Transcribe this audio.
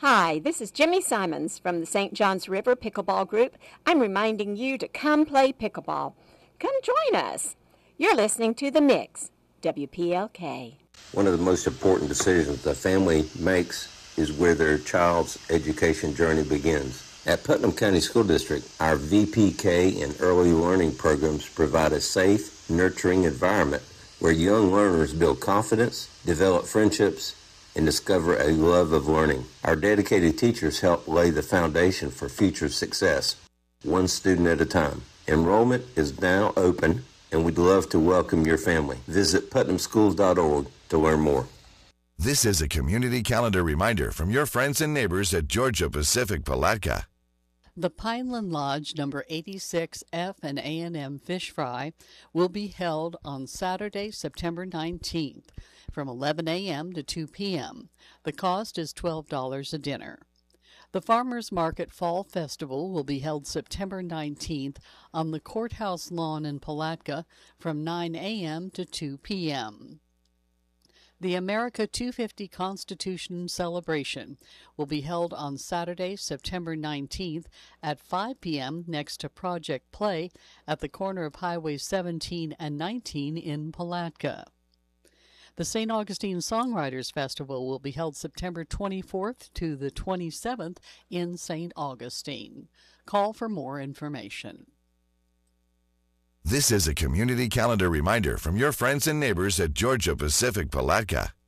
Hi, this is Jimmy Simons from the St. Johns River Pickleball Group. I'm reminding you to come play pickleball. Come join us. You're listening to The Mix, WPLK. One of the most important decisions the family makes is where their child's education journey begins. At Putnam County School District, our VPK and early learning programs provide a safe, nurturing environment where young learners build confidence, develop friendships, and discover a love of learning. Our dedicated teachers help lay the foundation for future success, one student at a time. Enrollment is now open, and we'd love to welcome your family. Visit putnamschools.org to learn more. This is a community calendar reminder from your friends and neighbors at Georgia Pacific Palatka. The Pineland Lodge number 86 F and A&M Fish Fry will be held on Saturday, September 19th from 11 a.m. to 2 p.m. The cost is $12 a dinner. The Farmers Market Fall Festival will be held September 19th on the courthouse lawn in Palatka from 9 a.m. to 2 p.m. The America 250 Constitution Celebration will be held on Saturday, September 19th at 5 p.m. next to Project Play at the corner of Highway 17 and 19 in Palatka. The St. Augustine Songwriters Festival will be held September 24th to the 27th in St. Augustine. Call for more information. This is a community calendar reminder from your friends and neighbors at Georgia Pacific Palatka.